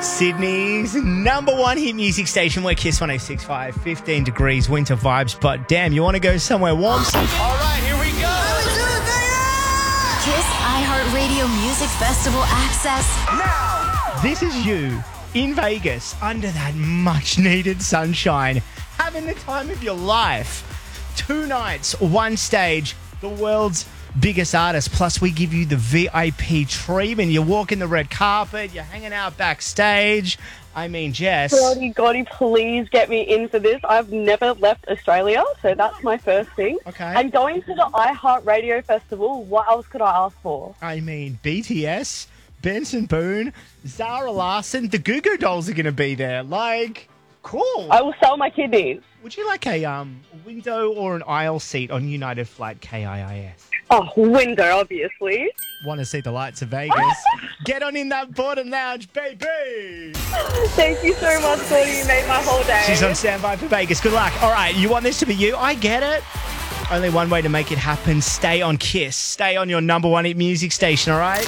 Sydney's number one hit music station, where Kiss 106.5, 15 degrees, winter vibes, but damn, you want to go somewhere warm? All right, here we go. Kiss iHeartRadio Music Festival access Now. This is you in Vegas under that much-needed sunshine, having the time of your life. 2 nights, 1 stage, the world's biggest artist. Plus, we give you the VIP treatment. You're walking the red carpet. You're hanging out backstage. I mean, Jess. Gotti, please get me in for this. I've never left Australia, so that's my first thing. Okay. And going to the iHeartRadio Festival, what else could I ask for? I mean, BTS, Benson Boone, Zara Larsson, the Goo Goo Dolls are going to be there. Like, cool. I will sell my kidneys. Would you like a window or an aisle seat on United Flight KIIS? Oh, window, obviously. Want to see the lights of Vegas? Get on in that bottom lounge, baby! Thank you so much, Gotti. You made my whole day. She's on standby for Vegas. Good luck. All right, you want this to be you? I get it. Only one way to make it happen. Stay on Kiss. Stay on your number one hit music station, all right?